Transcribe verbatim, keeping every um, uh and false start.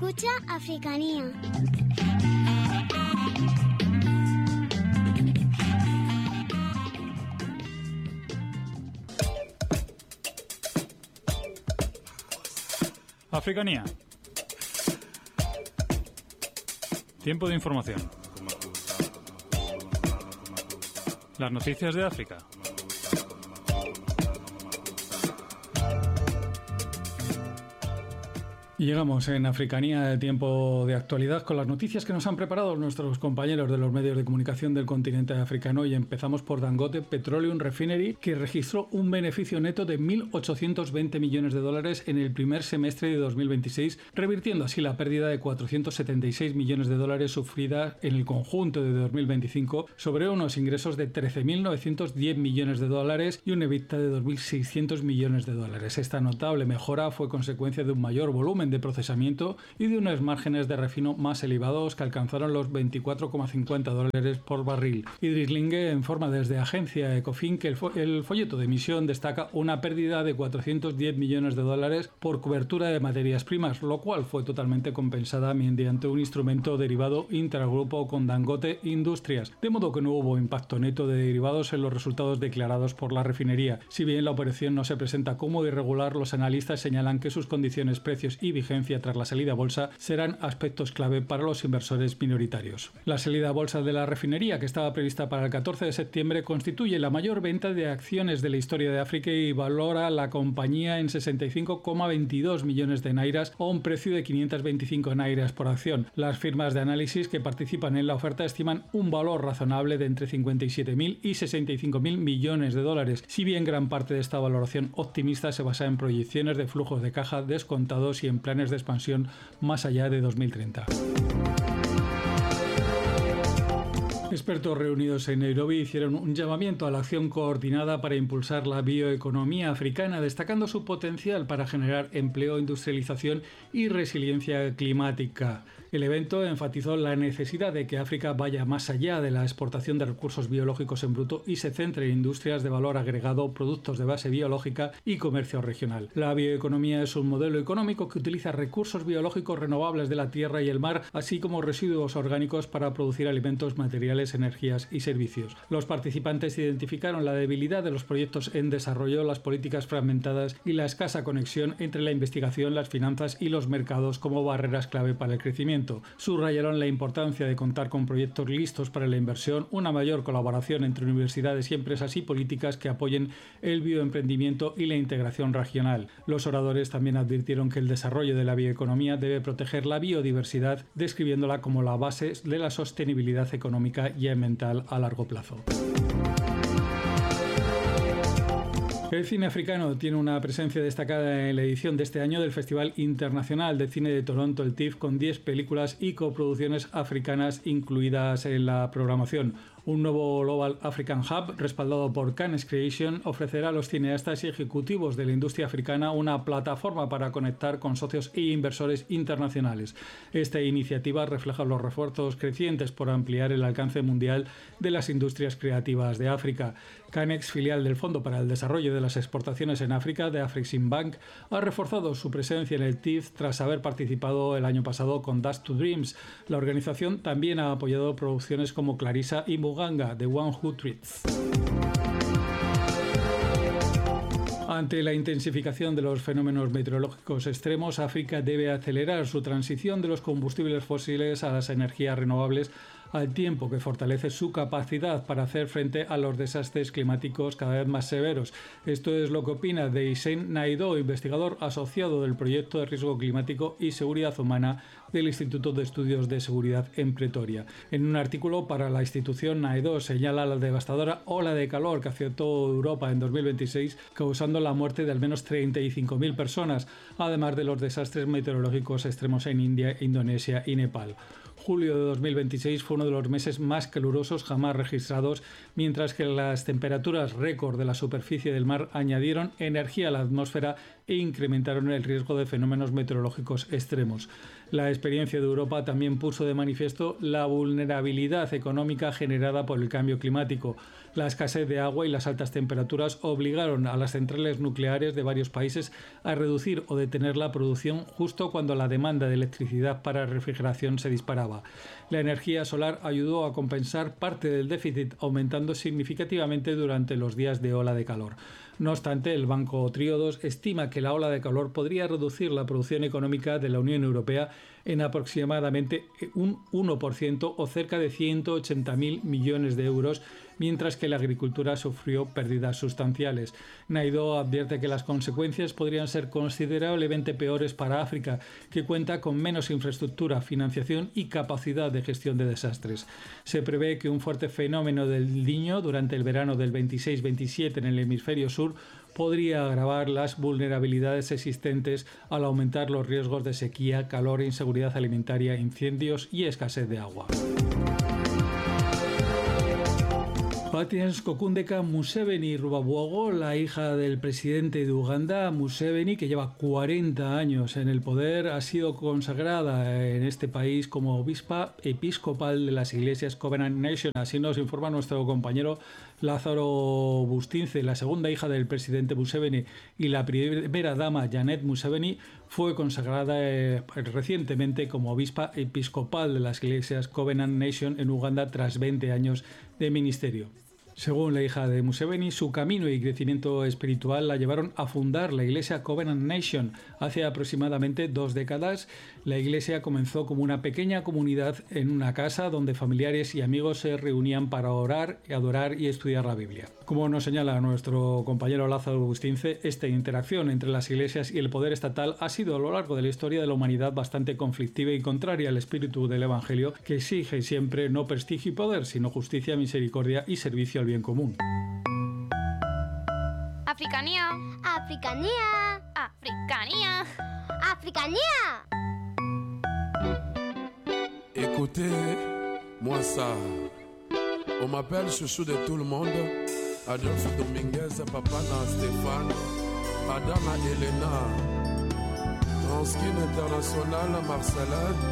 Escucha Africanía. Africanía. Tiempo de información. Las noticias de África. Y llegamos en Africanía de tiempo de actualidad con las noticias que nos han preparado nuestros compañeros de los medios de comunicación del continente africano, y empezamos por Dangote Petroleum Refinery, que registró un beneficio neto de mil ochocientos veinte millones de dólares en el primer semestre de dos mil veintiséis, revirtiendo así la pérdida de cuatrocientos setenta y seis millones de dólares sufrida en el conjunto de dos mil veinticinco sobre unos ingresos de trece mil novecientos diez millones de dólares y un EBITDA de dos mil seiscientos millones de dólares. Esta notable mejora fue consecuencia de un mayor volumen de procesamiento y de unos márgenes de refino más elevados que alcanzaron los veinticuatro coma cincuenta dólares por barril. Idris Lingue informa desde agencia Ecofin que el, fo el folleto de emisión destaca una pérdida de cuatrocientos diez millones de dólares por cobertura de materias primas, lo cual fue totalmente compensada mediante un instrumento derivado intragrupo con Dangote Industrias, de modo que no hubo impacto neto de derivados en los resultados declarados por la refinería. Si bien la operación no se presenta como irregular, los analistas señalan que sus condiciones, precios y vigencia tras la salida a bolsa serán aspectos clave para los inversores minoritarios. La salida a bolsa de la refinería, que estaba prevista para el catorce de septiembre, constituye la mayor venta de acciones de la historia de África y valora la compañía en sesenta y cinco coma veintidós millones de nairas o un precio de quinientos veinticinco nairas por acción. Las firmas de análisis que participan en la oferta estiman un valor razonable de entre cincuenta y siete mil y sesenta y cinco mil millones de dólares, si bien gran parte de esta valoración optimista se basa en proyecciones de flujos de caja descontados y en planes de expansión más allá de dos mil treinta. Expertos reunidos en Nairobi hicieron un llamamiento a la acción coordinada para impulsar la bioeconomía africana, destacando su potencial para generar empleo, industrialización y resiliencia climática. El evento enfatizó la necesidad de que África vaya más allá de la exportación de recursos biológicos en bruto y se centre en industrias de valor agregado, productos de base biológica y comercio regional. La bioeconomía es un modelo económico que utiliza recursos biológicos renovables de la tierra y el mar, así como residuos orgánicos para producir alimentos, materiales, energías y servicios. Los participantes identificaron la debilidad de los proyectos en desarrollo, las políticas fragmentadas y la escasa conexión entre la investigación, las finanzas y los mercados como barreras clave para el crecimiento. Subrayaron la importancia de contar con proyectos listos para la inversión, una mayor colaboración entre universidades y empresas y políticas que apoyen el bioemprendimiento y la integración regional. Los oradores también advirtieron que el desarrollo de la bioeconomía debe proteger la biodiversidad, describiéndola como la base de la sostenibilidad económica y ambiental a largo plazo. El cine africano tiene una presencia destacada en la edición de este año del Festival Internacional de Cine de Toronto, el T I F, con diez películas y coproducciones africanas incluidas en la programación. Un nuevo Global African Hub, respaldado por Cannes Creation, ofrecerá a los cineastas y ejecutivos de la industria africana una plataforma para conectar con socios e inversores internacionales. Esta iniciativa refleja los refuerzos crecientes por ampliar el alcance mundial de las industrias creativas de África. Cannes, filial del Fondo para el Desarrollo de las Exportaciones en África de Afreximbank, ha reforzado su presencia en el T I F tras haber participado el año pasado con Dust to Dreams. La organización también ha apoyado producciones como Clarissa y Muganga, The One Who Treats. Ante la intensificación de los fenómenos meteorológicos extremos, África debe acelerar su transición de los combustibles fósiles a las energías renovables, al tiempo que fortalece su capacidad para hacer frente a los desastres climáticos cada vez más severos. Esto es lo que opina Deysen Naido, investigador asociado del Proyecto de Riesgo Climático y Seguridad Humana del Instituto de Estudios de Seguridad en Pretoria. En un artículo para la institución, Naido señala la devastadora ola de calor que azotó Europa en dos mil veintiséis, causando la muerte de al menos treinta y cinco mil personas, además de los desastres meteorológicos extremos en India, Indonesia y Nepal. Julio de dos mil veintiséis fue uno de los meses más calurosos jamás registrados, mientras que las temperaturas récord de la superficie del mar añadieron energía a la atmósfera e incrementaron el riesgo de fenómenos meteorológicos extremos. La experiencia de Europa también puso de manifiesto la vulnerabilidad económica generada por el cambio climático. La escasez de agua y las altas temperaturas obligaron a las centrales nucleares de varios países a reducir o detener la producción justo cuando la demanda de electricidad para refrigeración se disparaba. La energía solar ayudó a compensar parte del déficit, aumentando significativamente durante los días de ola de calor. No obstante, el Banco Tríodos estima que la ola de calor podría reducir la producción económica de la Unión Europea en aproximadamente un uno por ciento o cerca de ciento ochenta mil millones de euros, mientras que la agricultura sufrió pérdidas sustanciales. Naidoo advierte que las consecuencias podrían ser considerablemente peores para África, que cuenta con menos infraestructura, financiación y capacidad de gestión de desastres. Se prevé que un fuerte fenómeno del Niño durante el verano del veintiséis veintisiete en el hemisferio sur podría agravar las vulnerabilidades existentes al aumentar los riesgos de sequía, calor, inseguridad alimentaria, incendios y escasez de agua. Patience Kokundeka Museveni Rubabuogo, la hija del presidente de Uganda, Museveni, que lleva cuarenta años en el poder, ha sido consagrada en este país como obispa episcopal de las iglesias Covenant Nation. Así nos informa nuestro compañero Lázaro Bustince. La segunda hija del presidente Museveni y la primera dama Janet Museveni fue consagrada eh, recientemente como obispa episcopal de las iglesias Covenant Nation en Uganda tras veinte años de ministerio. Según la hija de Museveni, su camino y crecimiento espiritual la llevaron a fundar la iglesia Covenant Nation. Hace aproximadamente dos décadas, la iglesia comenzó como una pequeña comunidad en una casa donde familiares y amigos se reunían para orar, adorar y estudiar la Biblia. Como nos señala nuestro compañero Lázaro Bustince, esta interacción entre las iglesias y el poder estatal ha sido a lo largo de la historia de la humanidad bastante conflictiva y contraria al espíritu del Evangelio, que exige siempre no prestigio y poder, sino justicia, misericordia y servicio al bien común. Africanía. Africanía. Africanía. Africanía. Écoutez, moi ça. On m'appelle chouchou de tout le monde. Adolphe Dominguez, Papana Stéphane, Adama Elena, Transkin International, Marcelin,